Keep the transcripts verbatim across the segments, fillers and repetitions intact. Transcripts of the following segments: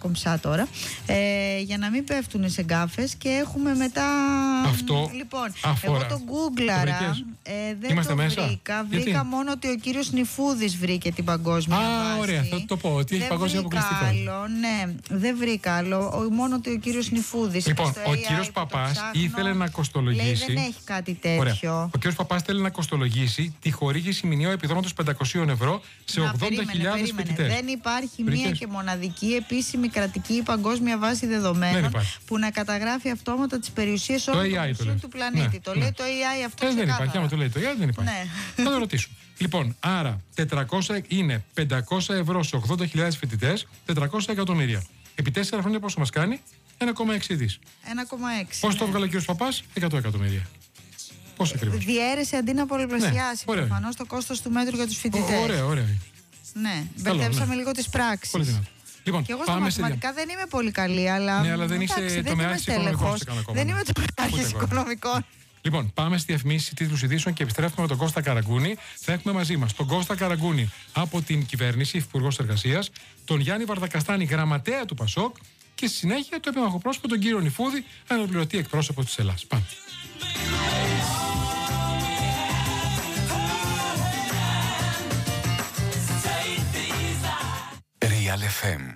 κομψά τώρα, ε, για να μην πέφτουν σε γκάφες και έχουμε μετά. Αυτό λοιπόν, αφορά. εγώ το γκούγκλαρα, ε, δεν Είμαστε το μέσα. βρήκα. Γιατί? Βρήκα μόνο ότι ο κύριος Νιφούδης βρήκε την παγκόσμια Α, βάση. ωραία, θα το πω ότι έχει παγκόσμια αποκλειστικό. Άλλο, ναι, δεν βρήκα άλλο. Μόνο ότι ο κύριος Νιφούδης. Λοιπόν, στο ο έι άι κύριος που Παπάς το ψάχνω, ήθελε να κοστολογήσει. λέει δεν έχει κάτι τέτοιο. Ωραία. Ο κύριος Παπάς θέλει να κοστολογήσει τη χορήγηση μηνιαίου επιδόματος πεντακόσια ευρώ σε ογδόντα χιλιάδες φοιτητές. Δεν υπάρχει Βρήκες? μία και μοναδική επίσημη κρατική παγκόσμια βάση δεδομένων που να καταγράφει αυτόματα τις περιουσίες όλων των περιουσιών του πλανήτη. Ναι, το ναι. λέει το έι άι αυτό. Ε, δεν υπάρχει. Άμα το λέει το έι άι, δεν υπάρχει. Ναι. Θα το ρωτήσουμε. Λοιπόν, άρα τετρακόσια είναι πεντακόσια ευρώ σε ογδόντα χιλιάδες φοιτητές, τετρακόσια εκατομμύρια. Επί τέσσερα χρόνια πόσο μας κάνει? ένα κόμμα έξι δις. ένα κόμμα έξι. Πώς ναι. το έβγαλε ο κύριος Παπάς? εκατό εκατομμύρια. Πώς ακριβώς? Διαίρεσε αντί να πολλαπλασιάσει. Ναι, προφανώς το κόστος του μέτρου για τους φοιτητές. Ωραία, ωραία. Ναι, μπερδέψαμε ναι. λίγο τις πράξεις. Πολύ δυνατό. Λοιπόν, και εγώ στα πάμε σε μαθηματικά δεν είμαι πολύ καλή, αλλά. Ναι, αλλά δεν εντάξει, είσαι δεν τομεάρχης είμαι οικονομικών τέλεχος. σε κανένα κόμμα. Δεν είμαι τομεάρχης οικονομικών. Λοιπόν, πάμε στη διαφημίση, τίτλους ειδήσεων και επιστρέφουμε με τον Κώστα Καραγκούνη. Θα έχουμε μαζί μας τον Κώστα Καραγκούνη από την κυβέρνηση, Υπουργός Εργασίας, τον Γιάννη Βαρδακαστάνη, γραμματέα του Πασόκ και στη συνέχεια το επίμαχο πρόσωπο, τον κύριο Νιφούδη, αναπληρωτή εκπρόσωπο της Ελλάδας. Πάμε. Real εφ εμ.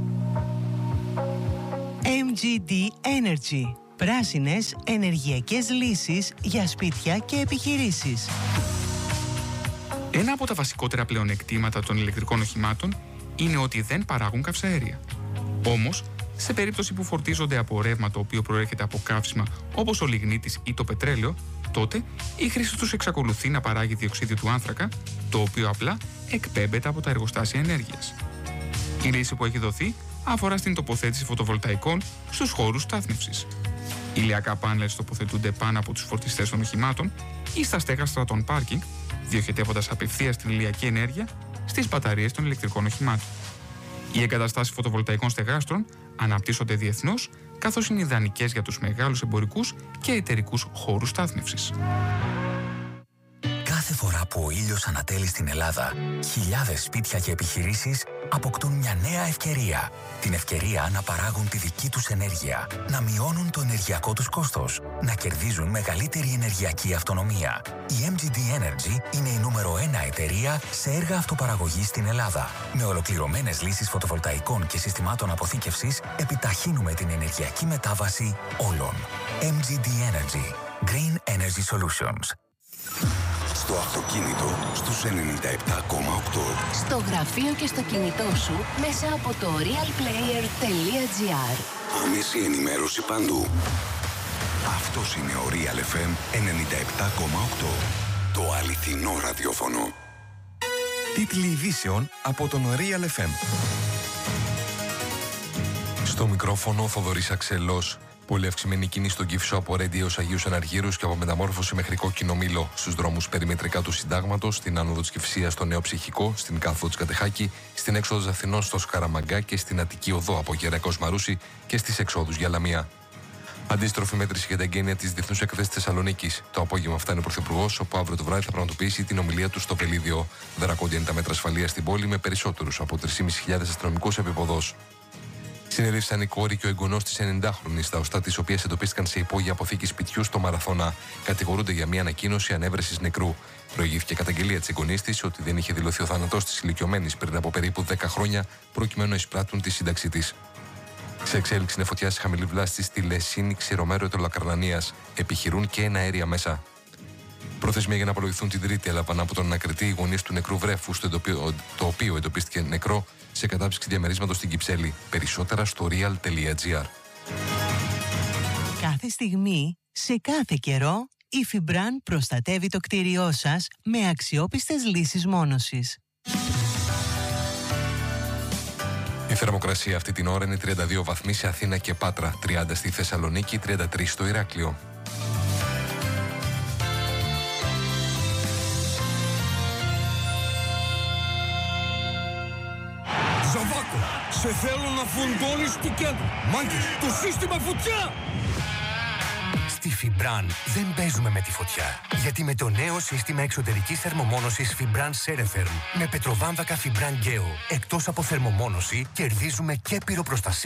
εμ τζι ντι Energy. Πράσινες ενεργειακές λύσεις για σπίτια και επιχειρήσεις. Ένα από τα βασικότερα πλεονεκτήματα των ηλεκτρικών οχημάτων είναι ότι δεν παράγουν καυσαέρια. Όμως, σε περίπτωση που φορτίζονται από ρεύμα το οποίο προέρχεται από καύσιμα όπως ο λιγνίτης ή το πετρέλαιο, τότε η χρήση τους εξακολουθεί να παράγει διοξείδιο του άνθρακα, το οποίο απλά εκπέμπεται από τα εργοστάσια ενέργειας. Η λύση που έχει δοθεί αφορά στην τοποθέτηση φωτοβολταϊκών στους χώρους στάθμευσης. Ηλιακά πάνελ τοποθετούνται πάνω από τους φορτιστές των οχημάτων ή στα στέγαστρα των πάρκινγκ, διοχετεύοντας απευθείας την ηλιακή ενέργεια στις μπαταρίες των ηλεκτρικών οχημάτων. Οι εγκαταστάσεις φωτοβολταϊκών στεγάστρων αναπτύσσονται διεθνώς, καθώς είναι ιδανικές για τους μεγάλους εμπορικούς και εταιρικούς χώρους στάθμευσης. Κάθε φορά που ο ήλιος ανατέλει στην Ελλάδα, χιλιάδες σπίτια και επιχειρήσεις αποκτούν μια νέα ευκαιρία. Την ευκαιρία να παράγουν τη δική τους ενέργεια, να μειώνουν το ενεργειακό τους κόστος, να κερδίζουν μεγαλύτερη ενεργειακή αυτονομία. Η εμ τζι ντι Energy είναι η νούμερο ένα εταιρεία σε έργα αυτοπαραγωγής στην Ελλάδα. Με ολοκληρωμένες λύσεις φωτοβολταϊκών και συστημάτων αποθήκευσης, επιταχύνουμε την ενεργειακή μετάβαση όλων. εμ τζι ντι Energy. Green Energy Solutions. Στο αυτοκίνητο στους ενενήντα επτά κόμμα οκτώ. Στο γραφείο και στο κινητό σου μέσα από το real player τελεία τζι άρ. Άμεση ενημέρωση παντού. Αυτός είναι ο Real εφ εμ ενενήντα επτά κόμμα οκτώ. Το αληθινό ραδιόφωνο. Τίτλοι ειδήσεων από τον Real εφ εμ. Στο μικρόφωνο ο Θοδωρής Αξελός. Πολύ αυξημένη κίνηση στον Κηφισό από Ρέντι έως Αγίους Αναργύρους και από μεταμόρφωση μέχρι Κόκκινο Μήλο στους δρόμους περιμετρικά του Συντάγματος, στην άνοδο της Κηφισίας στο Νέο Ψυχικό, στην κάθοδο της Κατεχάκη, στην έξοδο της Αθηνών στο Σκαραμαγκά και στην Αττική Οδό από Γερακός Μαρούσι και στις εξόδους για Λαμία. Αντίστροφη μέτρηση για τα εγγένεια της Διεθνούς Έκθεσης Θεσσαλονίκης. Το απόγευμα φτάνει ο Πρωθυπουργός, όπου αύριο το βράδυ θα πραγματοποιήσει την ομιλία του στο Βελίδιο. Δρακόντια είναι τα μέτρα ασφαλείας στην πόλη με περισσότερους από τρεις χιλιάδες πεντακόσιους αστυνομικούς επίποδος. Συνελήφθησαν η κόρη και ο εγγονός της ενενηντάχρονης, τα οστά της οποίας εντοπίστηκαν σε υπόγεια αποθήκη σπιτιού στο Μαραθώνα. Κατηγορούνται για μια ανακοίνωση ανέβρεσης νεκρού. Προηγήθηκε καταγγελία της εγγονής της ότι δεν είχε δηλωθεί ο θάνατός της ηλικιωμένης πριν από περίπου δέκα χρόνια, προκειμένου να εισπράττουν τη σύνταξή της. Σε εξέλιξη είναι φωτιά σε χαμηλή βλάστη στη Λεσίνη, Ξηρομέρο Ετωλακαρνανίας. Επιχειρούν και ένα αέρια μέσα. Προθεσμία για να απολογηθούν την Τρίτη έλαβαν από τον ανακριτή οι γονείς του νεκρού βρέφους, το, το οποίο εντοπίστηκε νεκρό σε κατάψυξη διαμερίσματος στην Κυψέλη. Περισσότερα στο real τελεία τζι άρ. Κάθε στιγμή, σε κάθε καιρό, η Φιμπραν προστατεύει το κτίριό σας με αξιόπιστες λύσεις μόνωσης. Η θερμοκρασία αυτή την ώρα είναι τριάντα δύο βαθμοί σε Αθήνα και Πάτρα, τριάντα στη Θεσσαλονίκη, τριάντα τρία στο Ηράκλειο. Ζαβάκο, σε θέλω να φουντώνεις του κέντρου. Μάγκες, το σύστημα φωτιά! Στη Φιμπραν δεν παίζουμε με τη φωτιά. Γιατί με το νέο σύστημα εξωτερικής θερμομόνωσης Φιμπραν Σέρεφερμ με πετροβάμβακα Φιμπραν Γκέο, εκτός από θερμομόνωση, κερδίζουμε και πυροπροστασία.